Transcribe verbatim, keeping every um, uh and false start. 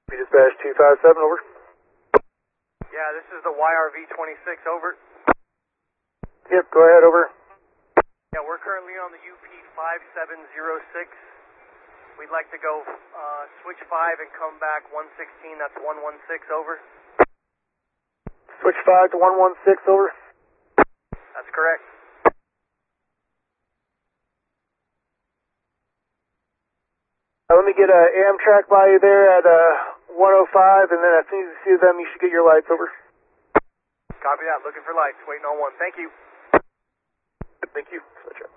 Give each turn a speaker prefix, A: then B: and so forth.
A: Dispatch two five seven, over.
B: Yeah, this is the Y R V twenty-six, over.
A: Yep, go ahead, over.
B: Yeah, we're currently on the U P five seven zero six. We'd like to go uh, switch five and come back one sixteen, that's one one six, over.
A: Switch five to one one six, over.
B: That's correct.
A: Uh, let me get a Amtrak by you there at uh, one oh five, and then as soon as you see them, you should get your lights, over.
B: Copy that, looking for lights, waiting on one. Thank you.
A: Thank you. Switch up.